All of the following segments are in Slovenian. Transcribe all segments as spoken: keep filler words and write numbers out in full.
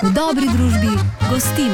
V dobri družbi gostimo.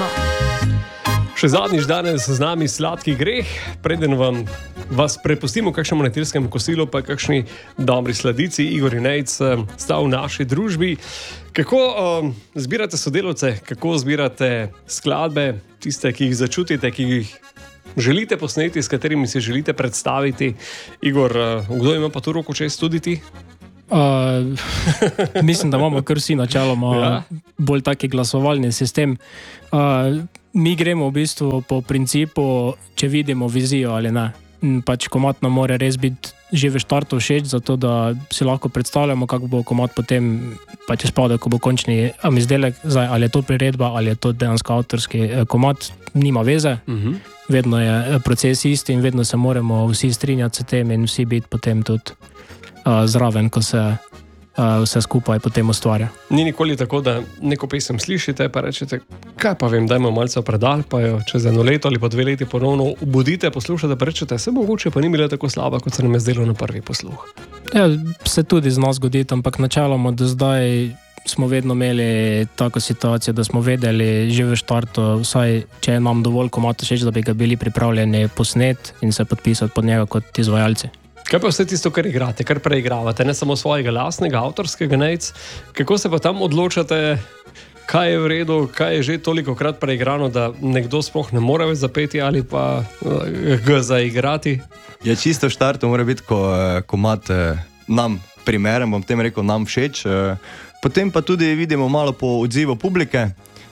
Še zadnjič danes z nami sladki greh, preden vam vas prepustimo kakšnemu nedeljskemu kosilu, pa kakšni dobri sladici. Igor Inejc sta v naši družbi. Kako um, zbirate sodelavce, kako zbirate skladbe, tiste, ki jih začutite, ki jih želite posneti, s katerimi si želite predstaviti? Igor, uh, kdo ima pa to roko čez, tudi ti? Uh, mislim, da imamo kar vsi načeloma ja. bolj taki glasovalni sistem. Uh, mi gremo v bistvu po principu, če vidimo vizijo ali ne. Pač komad nam mora res biti že v štartu všeč, zato da si lahko predstavljamo, kako bo komad potem pač izpadel, ko bo končni izdelek. Zdaj, ali je to priredba, ali je to dejansko avtorski komad, nima veze. Uh-huh. Vedno je proces isti in vedno se moramo vsi strinjati s tem in vsi biti potem tudi uh, zraven, ko se uh, vse skupaj potem ustvarja. Ni nikoli tako, da neko pesem slišite, pa rečete, kaj pa vem, dajmo malce predal, pa jo čez eno leto ali pa dve leti ponovno obudite, poslušate, pa rečete, se mogoče pa ni bila tako slaba, kot se nam je zdelo na prvi posluh. Ja, se tudi z nas zgodi, ampak načeloma do zdaj smo vedno imeli tako situacijo, da smo vedeli že v štartu, vsaj če je nam dovolj komad všeč, da bi ga bili pripravljeni posnet in se podpisati pod njega kot izvajalci. Kaj pa vse tisto, kar igrate, kar preigravate, ne samo svojega lastnega, avtorskega Nejc, kako se pa tam odločate, kaj je v redu, kaj je že toliko krat preigrano, da nekdo sploh ne more več zapeti ali pa ga zaigrati? Ja, čisto v štartu mora biti, ko komad nam primeren, bom tem rekel, nam všeč. Potem pa tudi vidimo malo po odzivu publike.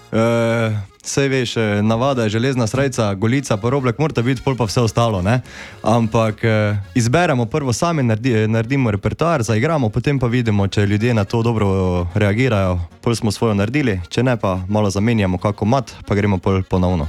Sej veš, navada je železna srajca, golica, pa roblek, mora biti pol pa vse ostalo, ne? Ampak izberemo prvo sami, naredi, naredimo repertoar, zaigramo, potem pa vidimo, če ljudje na to dobro reagirajo, pol smo svojo naredili, če ne pa malo zamenjamo kako mat, pa gremo pol ponovno.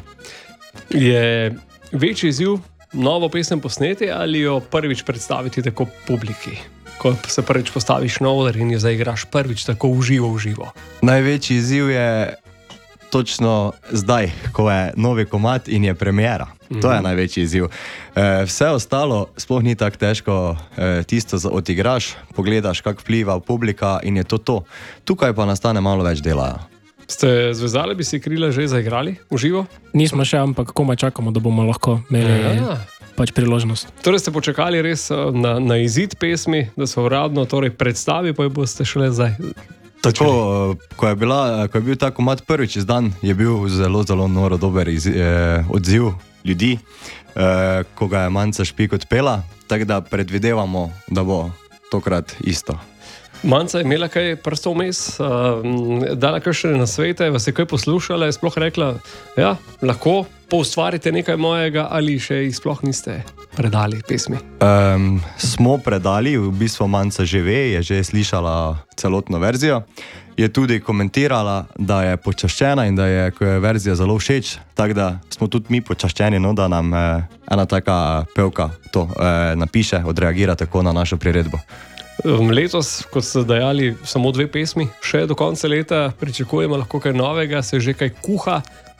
Je večji izziv novo pesem posneti ali jo prvič predstaviti tako publiki? Ko se prvič postaviš na oder in jo zaigraš prvič tako v živo v živo. Največji izziv je točno zdaj, ko je novi komad in je premiera. Mm-hmm. To je največji izziv. E, vse ostalo sploh ni tako težko, e, tisto odigraš, pogledaš, kako vpliva publika in je to to. Tukaj pa nastane malo več dela. Ste zvezali, bi si krila že zaigrali v živo? Nismo še, ampak komaj čakamo, da bomo lahko imeli ja. pač priložnost. Torej ste počakali res na, na izid pesmi, da se uradno torej predstavi, pa jo boste šele zdaj. Tako, ko je, bila, ko je bil ta komad prvič izdan, je bil zelo, zelo noro dober iz, eh, odziv ljudi, eh, ko ga je Manca Špik odpela, tako da predvidevamo, da bo tokrat isto. Manca je imela kaj prstov vmes, uh, dala kakšne nasvete, vas je kaj poslušala, je sploh rekla, ja, lahko poustvarite nekaj mojega ali še jih sploh niste predali pesmi? Um, smo predali, v bistvu Manca že ve, je že slišala celotno verzijo, je tudi komentirala, da je počaščena in da je, ko je verzija zelo všeč, tako da smo tudi mi počaščeni, no, da nam eh, ena taka pevka to eh, napiše, odreagira tako na našo priredbo. Letos, kot ste dajali samo dve pesmi, še do konca leta pričakujemo lahko kaj novega, se že kaj kuha,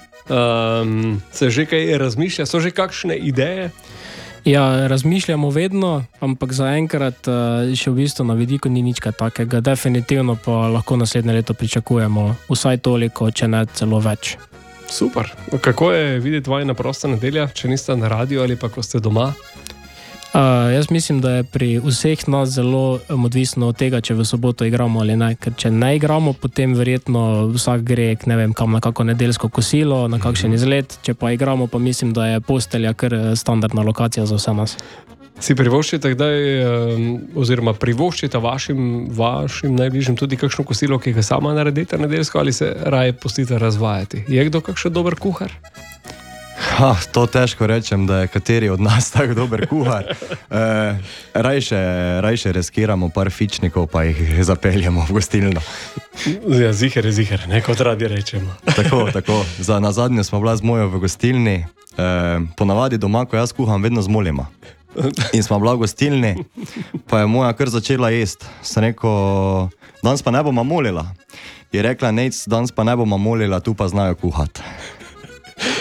um, se že kaj razmišlja, so že kakšne ideje? Ja, razmišljamo vedno, ampak zaenkrat še v bistvu na vidiku ni nič kaj takega. Definitivno pa lahko naslednje leto pričakujemo vsaj toliko, če ne celo več. Super. Kako je videti vajna prosta nedelja, če niste na radiju ali pa ko ste doma? Uh, jaz mislim, da je pri vseh nas zelo odvisno od tega, če v soboto igramo ali ne. Ker če ne igramo, potem verjetno vsak gre ne vem kam na kako nedeljsko kosilo, na kakšen izlet. Če pa igramo, pa mislim, da je postelja kar standardna lokacija za vse nas. Si privoščite kdaj, oziroma privoščite vašim, vašim najbližjim tudi kakšno kosilo, ki ga sama naredite nedeljsko, ali se raje pustite razvajati? Je kdo kakšen dober kuhar? Ha, to težko rečem, da je kateri od nas tak dober kuhar. E, rajše, rajše riskiramo par fičnikov, pa jih zapeljemo v gostilno. Ja, ziher je ziher, ne, kot radi rečemo. Tako, tako. Za nazadnje smo bila z mojo v gostilni. E, ponavadi doma, ko jaz kuham, vedno z molima. In smo bila v gostilni, pa je moja kar začela jest. Sem rekel, danes pa ne bomo molila. Je rekla, Nejc, danes pa ne bomo molila, tu pa znajo kuhati.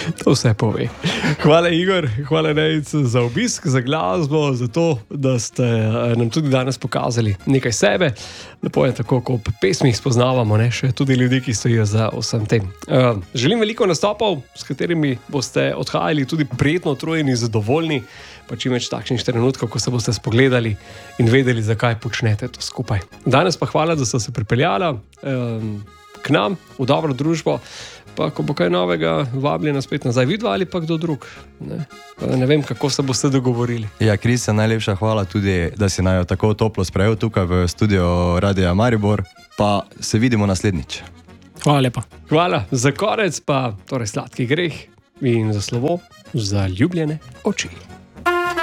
To vse pove. Hvala, Igor, hvala Nejc za obisk, za glasbo, za to, da ste nam tudi danes pokazali nekaj sebe. Lepo je tako, ko v pesmih spoznavamo, ne, še tudi ljudi, ki stojijo za vsem tem. Uh, želim veliko nastopov, s katerimi boste odhajali tudi prijetno utrujeni, zadovoljni, pa čim več takšnih trenutkov, ko se boste spogledali in vedeli, zakaj počnete to skupaj. Danes pa hvala, da ste se pripeljala um, k nam v dobro družbo. Pa ko bo kaj novega, vabljena spet nazaj, vidva ali pa kdo drug. Ne, ne vem, kako se boste dogovorili. Ja, Kristjan, najlepša hvala tudi, da si najo tako toplo sprejel tukaj v studio Radia Maribor, pa se vidimo naslednjič. Hvala lepa. Hvala, za konec pa torej Sladki greh in za slovo Zaljubljene oči.